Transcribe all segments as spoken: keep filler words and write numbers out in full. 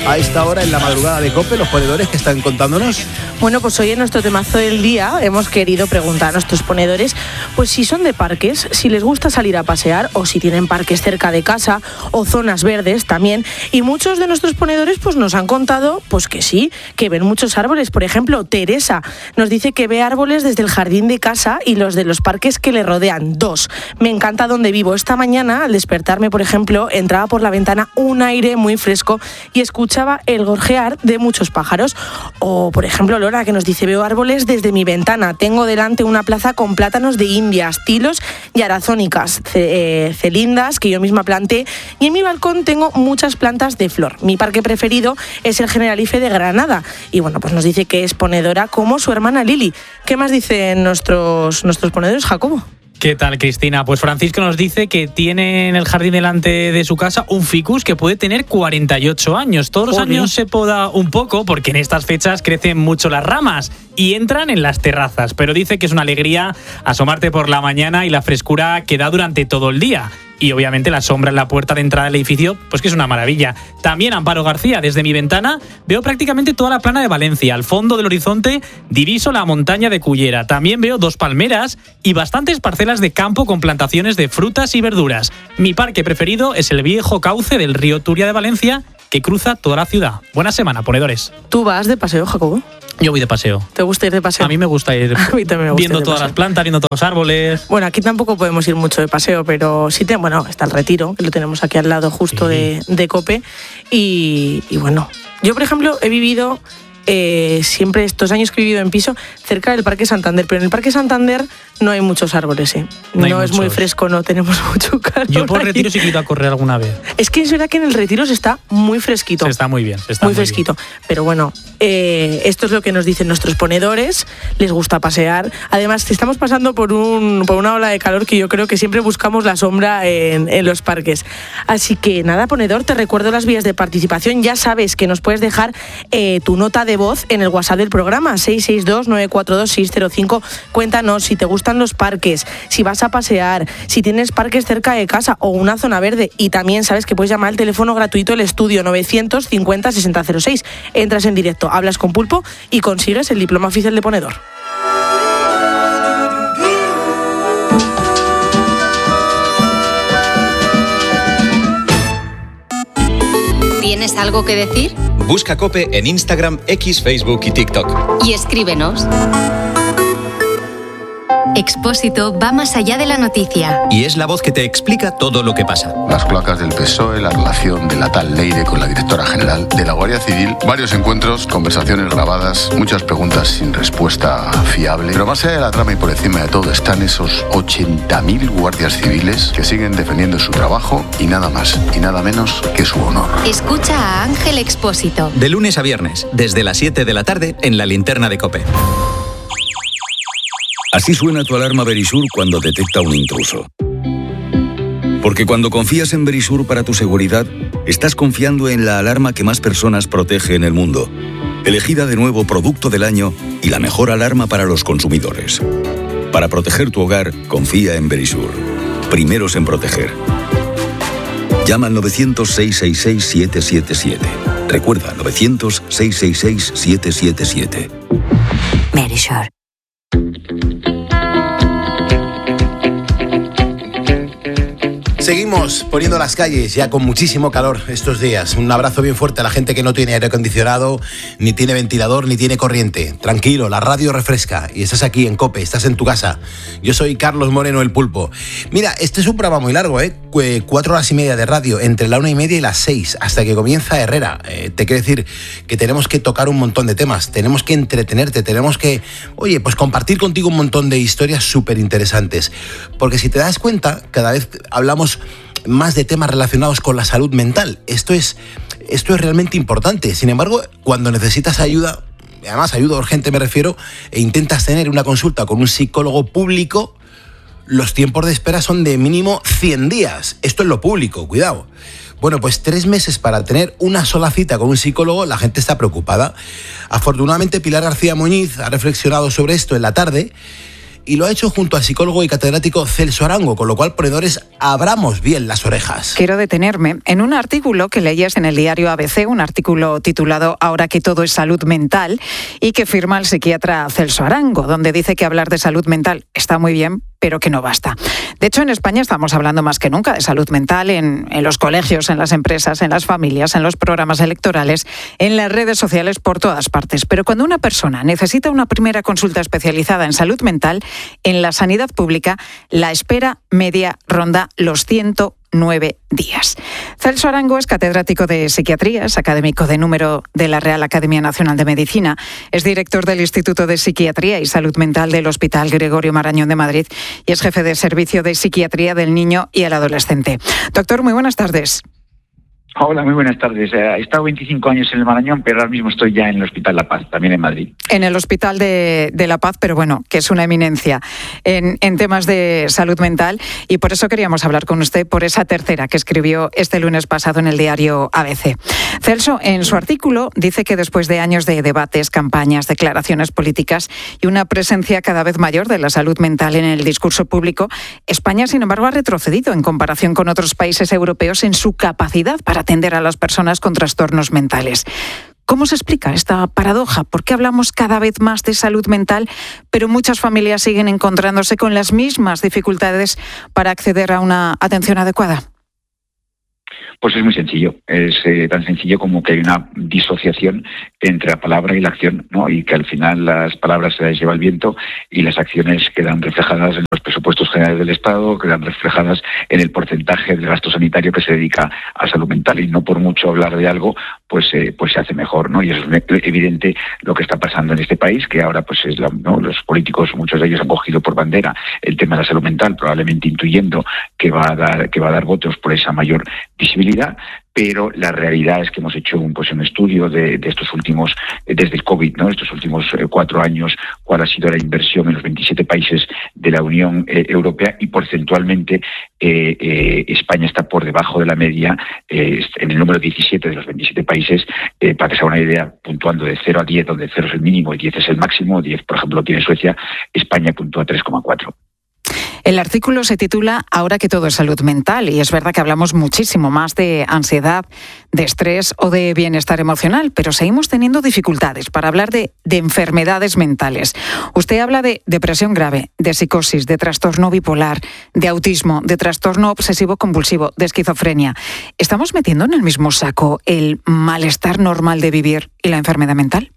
a esta hora en la madrugada de COPE, los ponedores que están contándonos? Bueno, pues hoy en nuestro temazo del día hemos querido preguntar a nuestros ponedores pues si son de parques, si les gusta salir a pasear o si tienen parques cerca de casa o zonas verdes también. Y muchos de nuestros ponedores pues nos han contado pues que sí, que ven muchos árboles. Por ejemplo, Teresa nos dice que ve árboles desde el jardín de casa y los de los parques que le rodean. Dos, me encanta donde vivo. Esta mañana al despertarme, por ejemplo, entraba por la ventana un aire muy fresco y escuchaba el gorjear de muchos pájaros. O, por ejemplo, Lora, que nos dice, veo árboles desde mi ventana. Tengo delante una plaza con plátanos de India, tilos y arazónicas, ce- eh, celindas que yo misma planté. Y en mi balcón tengo muchas plantas de flor. Mi parque preferido es el Generalife de Granada. Y bueno, pues nos dice que es ponedora como su hermana Lili. ¿Qué más dicen nuestros, nuestros ponedores, Jacobo? ¿Qué tal, Cristina? Pues Francisco nos dice que tiene en el jardín delante de su casa un ficus que puede tener cuarenta y ocho años. Todos los Joder. años se poda un poco porque en estas fechas crecen mucho las ramas y entran en las terrazas. Pero dice que es una alegría asomarte por la mañana y la frescura que da durante todo el día. Y obviamente la sombra en la puerta de entrada del edificio, pues que es una maravilla. También Amparo García, desde mi ventana veo prácticamente toda la plana de Valencia. Al fondo del horizonte diviso la montaña de Cullera. También veo dos palmeras y bastantes parcelas de campo con plantaciones de frutas y verduras. Mi parque preferido es el viejo cauce del río Turia de Valencia, que cruza toda la ciudad. Buena semana, ponedores. ¿Tú vas de paseo, Jacobo? Yo voy de paseo. ¿Te gusta ir de paseo? A mí me gusta ir A mí también me gusta viendo ir de todas paseo. las plantas, viendo todos los árboles. Bueno, aquí tampoco podemos ir mucho de paseo, pero sí, te, bueno, está el Retiro, que lo tenemos aquí al lado justo Sí. de, de COPE. Y, y bueno, yo, por ejemplo, he vivido eh, siempre estos años que he vivido en piso cerca del Parque Santander, pero en el Parque Santander no hay muchos árboles, ¿eh? No No, hay es muy muchos. fresco, no tenemos mucho calor. Yo por aquí. Retiro sí que he ido a correr alguna vez. Es que es verdad que en el Retiro se está muy fresquito. Se está muy bien, se está muy muy fresquito. Pero bueno, eh, esto es lo que nos dicen nuestros ponedores. Les gusta pasear. Además, estamos pasando por, un, por una ola de calor que yo creo que siempre buscamos la sombra en, en los parques. Así que nada, ponedor, te recuerdo las vías de participación. Ya sabes que nos puedes dejar eh, tu nota de voz en el WhatsApp del programa seis seis dos, nueve cuatro dos, seis cero cinco. Cuéntanos si te gustan los parques, si vas a pasear, si tienes parques cerca de casa o una zona verde. Y también sabes que puedes llamar al teléfono gratuito del estudio novecientos cincuenta, sesenta cero seis. Entras en directo, hablas con Pulpo y consigues el diploma oficial de ponedor. ¿Tienes algo que decir? Busca COPE en Instagram, X, Facebook y TikTok. Y escríbenos. Expósito va más allá de la noticia. Y es la voz que te explica todo lo que pasa. Las cloacas del P S O E, la relación de la tal Leire con la directora general de la Guardia Civil, varios encuentros, conversaciones grabadas, muchas preguntas sin respuesta fiable. Pero más allá de la trama y por encima de todo están esos ochenta mil guardias civiles que siguen defendiendo su trabajo y nada más y nada menos que su honor. Escucha a Ángel Expósito. De lunes a viernes, desde las siete de la tarde, en la linterna de COPE. Así suena tu alarma Verisur cuando detecta un intruso. Porque cuando confías en Verisur para tu seguridad, estás confiando en la alarma que más personas protege en el mundo. Elegida de nuevo Producto del Año y la mejor alarma para los consumidores. Para proteger tu hogar, confía en Verisur. Primeros en proteger. Llama al novecientos, seiscientos sesenta y seis, siete siete siete. Recuerda, novecientos, seiscientos sesenta y seis, siete siete siete. Verisur. Seguimos poniendo las calles ya con muchísimo calor estos días. Un abrazo bien fuerte a la gente que no tiene aire acondicionado, ni tiene ventilador, ni tiene corriente. Tranquilo, la radio refresca y estás aquí en COPE, estás en tu casa. Yo soy Carlos Moreno, el Pulpo. Mira, este es un programa muy largo, ¿eh? Cuatro horas y media de radio, entre la una y media y las seis, hasta que comienza Herrera. Eh, te quiero decir que tenemos que tocar un montón de temas, tenemos que entretenerte, tenemos que, oye, pues compartir contigo un montón de historias súper interesantes. Porque si te das cuenta, cada vez hablamos más de temas relacionados con la salud mental. Esto es, esto es realmente importante. Sin embargo, cuando necesitas ayuda, además ayuda urgente me refiero, e intentas tener una consulta con un psicólogo público, los tiempos de espera son de mínimo cien días. Esto es lo público, cuidado. Bueno, pues tres meses para tener una sola cita con un psicólogo, la gente está preocupada. Afortunadamente, Pilar García Muñiz ha reflexionado sobre esto en la tarde y lo ha hecho junto al psicólogo y catedrático Celso Arango, con lo cual, ponedores, abramos bien las orejas. Quiero detenerme en un artículo que leías en el diario A B C, un artículo titulado Ahora que todo es salud mental, y que firma el psiquiatra Celso Arango, donde dice que hablar de salud mental está muy bien, pero que no basta. De hecho, en España estamos hablando más que nunca de salud mental en, en los colegios, en las empresas, en las familias, en los programas electorales, en las redes sociales, por todas partes. Pero cuando una persona necesita una primera consulta especializada en salud mental, en la sanidad pública, la espera media ronda los ciento nueve días. Celso Arango es catedrático de psiquiatría, es académico de número de la Real Academia Nacional de Medicina, es director del Instituto de Psiquiatría y Salud Mental del Hospital Gregorio Marañón de Madrid y es jefe de servicio de psiquiatría del niño y el adolescente. Doctor, muy buenas tardes. Hola, muy buenas tardes. He estado veinticinco años en el Marañón, pero ahora mismo estoy ya en el Hospital La Paz, también en Madrid. En el Hospital de, de La Paz, pero bueno, que es una eminencia en, en temas de salud mental, y por eso queríamos hablar con usted por esa tercera que escribió este lunes pasado en el diario A B C. Celso, en su artículo, dice que después de años de debates, campañas, declaraciones políticas y una presencia cada vez mayor de la salud mental en el discurso público, España, sin embargo, ha retrocedido en comparación con otros países europeos en su capacidad para atender a las personas con trastornos mentales. ¿Cómo se explica esta paradoja? ¿Por qué hablamos cada vez más de salud mental, pero muchas familias siguen encontrándose con las mismas dificultades para acceder a una atención adecuada? Pues es muy sencillo, es eh, tan sencillo como que hay una disociación entre la palabra y la acción, ¿no? Y que al final las palabras se las lleva el viento y las acciones quedan reflejadas en los presupuestos generales del Estado, quedan reflejadas en el porcentaje del gasto sanitario que se dedica a salud mental, y no por mucho hablar de algo, pues eh, pues se hace mejor, ¿no? Y eso es evidente lo que está pasando en este país, que ahora pues es la, ¿no? Los políticos, muchos de ellos han cogido por bandera el tema de la salud mental, probablemente intuyendo que va a dar que va a dar votos por esa mayor visibilidad. Pero la realidad es que hemos hecho un, pues, un estudio de, de estos últimos, desde el COVID, ¿no? Estos últimos eh, cuatro años, cuál ha sido la inversión en los veintisiete países de la Unión eh, Europea, y porcentualmente eh, eh, España está por debajo de la media eh, en el número diecisiete de los veintisiete países, eh, para que se haga una idea, puntuando de cero a diez, donde cero es el mínimo y diez es el máximo. diez, por ejemplo, tiene Suecia. España puntúa tres coma cuatro. El artículo se titula Ahora que todo es salud mental, y es verdad que hablamos muchísimo más de ansiedad, de estrés o de bienestar emocional, pero seguimos teniendo dificultades para hablar de, de enfermedades mentales. Usted habla de depresión grave, de psicosis, de trastorno bipolar, de autismo, de trastorno obsesivo-compulsivo, de esquizofrenia. ¿Estamos metiendo en el mismo saco el malestar normal de vivir y la enfermedad mental?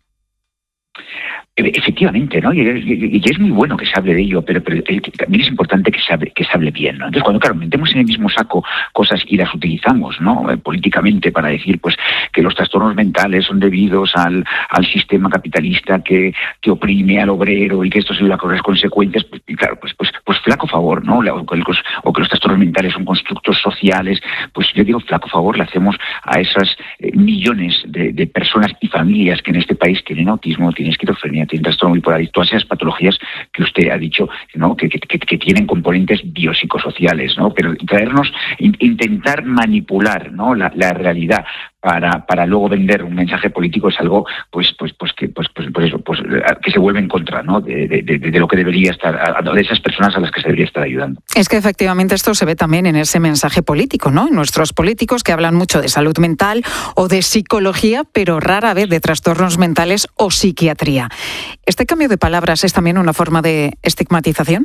Efectivamente, ¿no? Y, y, y es muy bueno que se hable de ello, pero, pero también es importante que se hable, que se hable bien, ¿no? Entonces, cuando, claro, metemos en el mismo saco cosas y las utilizamos, ¿no? Eh, políticamente, para decir, pues, que los trastornos mentales son debidos al, al sistema capitalista que, que oprime al obrero y que esto son las consecuencias, pues, y claro, pues, pues, pues flaco favor, ¿no? O que, los, o que los trastornos mentales son constructos sociales, pues yo digo, flaco favor le hacemos a esas eh, millones de, de personas y familias que en este país tienen autismo, tienen esquizofrenia, tienen trastorno bipolar y todas esas patologías que usted ha dicho, ¿no? que, que, que tienen componentes biopsicosociales, ¿no? Pero traernos, in, intentar manipular, ¿no? la, la realidad para para luego vender un mensaje político es algo pues pues pues que pues pues, pues eso pues que se vuelve en contra, ¿no? de, de, de, de lo que debería estar, de esas personas a las que se debería estar ayudando. Es que efectivamente esto se ve también en ese mensaje político, ¿no? En nuestros políticos, que hablan mucho de salud mental o de psicología, pero rara vez de trastornos mentales o psiquiatría. ¿Este cambio de palabras es también una forma de estigmatización?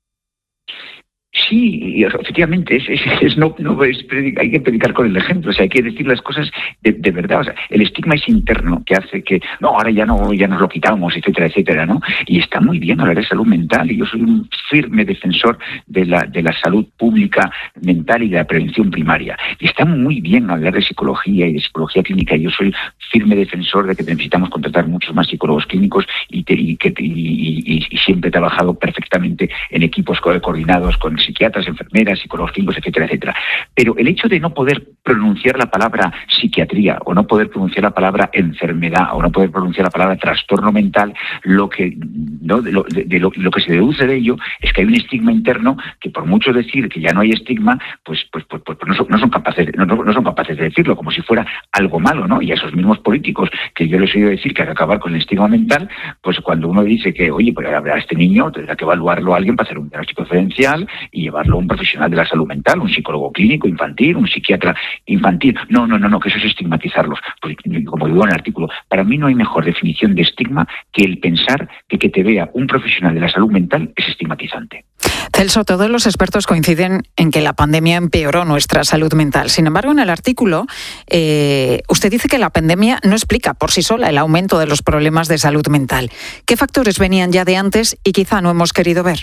Sí, efectivamente, es, es, es no, no es predicar, hay que predicar con el ejemplo, o sea, hay que decir las cosas de, de verdad, o sea, el estigma es interno que hace que, no, ahora ya no, ya nos lo quitamos, etcétera, etcétera, ¿no? Y está muy bien hablar de salud mental, y yo soy un firme defensor de la, de la salud pública mental y de la prevención primaria, y está muy bien hablar de psicología y de psicología clínica, y yo soy firme defensor de que necesitamos contratar muchos más psicólogos clínicos y, te, y, que, y, y, y siempre he trabajado perfectamente en equipos coordinados con psiquiatras, enfermeras, psicólogos clínicos, etcétera, etcétera. Pero el hecho de no poder pronunciar la palabra psiquiatría o no poder pronunciar la palabra enfermedad o no poder pronunciar la palabra trastorno mental, lo que, ¿no? de lo, de, de lo, lo que se deduce de ello es que hay un estigma interno que, por mucho decir que ya no hay estigma, pues, pues, pues, pues no, son, no, son capaces, no, no son capaces de decirlo, como si fuera algo malo, ¿no? Y a esos mismos políticos que yo les he oído decir que hay que acabar con el estigma mental, pues cuando uno dice que, oye, pues a este niño tendrá que evaluarlo a alguien para hacer un diagnóstico diferencial y llevarlo a un profesional de la salud mental, un psicólogo clínico infantil, un psiquiatra infantil. No, no, no, no, que eso es estigmatizarlos. Pues, como digo en el artículo, para mí no hay mejor definición de estigma que el pensar que que te vea un profesional de la salud mental es estigmatizante. Celso, todos los expertos coinciden en que la pandemia empeoró nuestra salud mental. Sin embargo, en el artículo, eh, usted dice que la pandemia no explica por sí sola el aumento de los problemas de salud mental. ¿Qué factores venían ya de antes y quizá no hemos querido ver?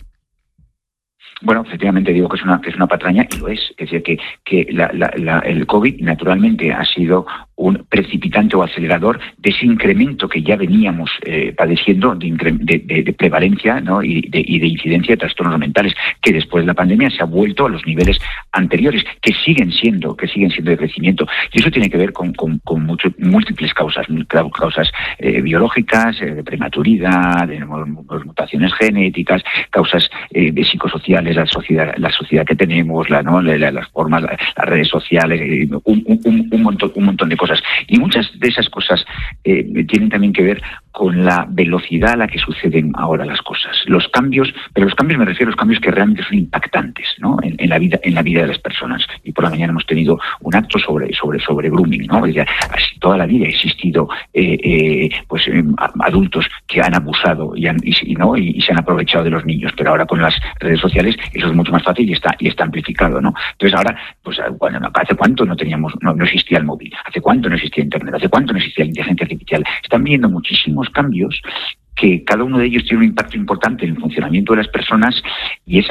Bueno, efectivamente digo que es una que es una patraña y lo es. Es decir, que, que la, la, la, el COVID naturalmente ha sido un precipitante o acelerador de ese incremento que ya veníamos eh, padeciendo de, de, de, de prevalencia, ¿no? y, de, y de incidencia de trastornos mentales, que después de la pandemia se ha vuelto a los niveles anteriores, que siguen siendo, que siguen siendo de crecimiento. Y eso tiene que ver con, con, con mucho, múltiples causas, causas eh, biológicas, eh, de prematuridad, de mutaciones genéticas, causas eh, de psicosociales, la sociedad, la sociedad que tenemos, la, ¿no? la, la, las formas, la, las redes sociales, eh, un, un, un montón, un montón de cosas. Y muchas de esas cosas eh, tienen también que ver con la velocidad a la que suceden ahora las cosas. Los cambios, pero los cambios me refiero a los cambios que realmente son impactantes, ¿no? en, en la vida, en la vida de las personas. Y por la mañana hemos tenido un acto sobre sobre sobre grooming, ¿no? Ya, así, toda la vida ha existido eh, eh, pues eh, adultos que han abusado y, han, y, y, ¿no? y, y se han aprovechado de los niños, pero ahora con las redes sociales eso es mucho más fácil y está y está amplificado, ¿no? Entonces ahora, pues bueno, ¿hace cuánto no teníamos, no, no existía el móvil? ¿Hace cuánto no existía Internet? ¿Hace cuánto no existía la inteligencia artificial? Están viendo muchísimos cambios que cada uno de ellos tiene un impacto importante en el funcionamiento de las personas y esa